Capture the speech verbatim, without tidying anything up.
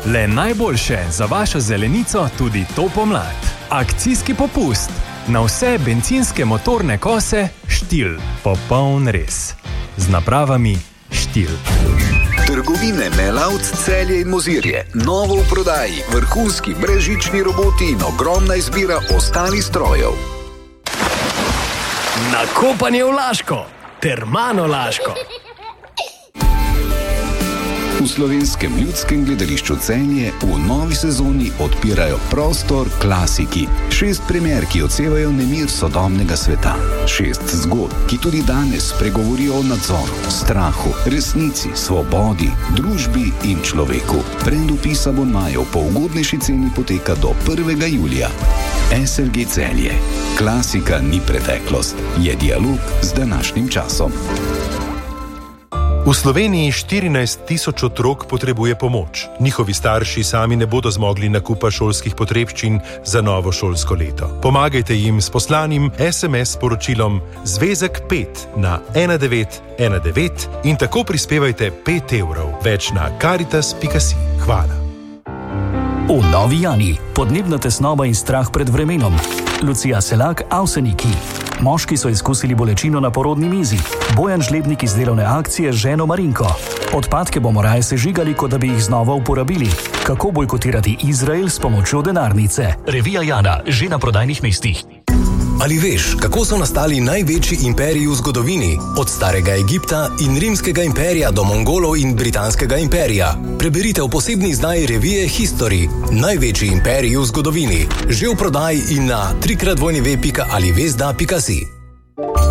Le najboljše za vašo zelenico tudi to pomlad. Akcijski popust na vse bencinske motorne kose Štil. Popoln res. Z napravami Štil. Trgovine Melavc, Celje in Mozirje. Novo v prodaji. Vrhunski brezžični roboti in ogromna izbira ostalih strojev. Nakopanje v Laško. Termano Laško. V Slovenskem ljudskem gledališču Celje v novi sezoni odpirajo prostor klasiki. Šest premier, ki odsevajo nemir sodobnega sveta. Šest zgodb, ki tudi danes pregovorijo o nadzoru, strahu, resnici, svobodi, družbi in človeku. Predvpis abonmajev po ugodnejši ceni poteka do prvega julija. S L G Celje. Klasika ni preteklost, je dialog z današnjim časom. V Sloveniji štirinajst tisoč otrok potrebuje pomoč. Njihovi starši sami ne bodo zmogli nakupa šolskih potrebščin za novo šolsko leto. Pomagajte jim s poslanim es em es sporočilom Zvezek pet na ena devet ena devet in tako prispevajte pet evrov. Več na karitas pika si. Hvala. V Novi Jani. Podnebna tesnoba in strah pred vremenom. Lucija Selak, Avseniki. Moški so izkusili bolečino na porodni mizi. Bojan Žlebnik iz delovne akcije z ženo Marinko. Odpadke bomo raje sežigali, kot da bi jih znova uporabili. Kako bojkotirati Izrael s pomočjo denarnice? Revija Jana, že na prodajnih mestih. Ali veš, kako so nastali največji imperiji v zgodovini? Od starega Egipta in rimskega imperija do Mongolov in britanskega imperija. Preberite v posebni izdaji revije History. Največji imperiji v zgodovini. Že v prodaji in na tri krat dvojni ve pika ali vezda pika si.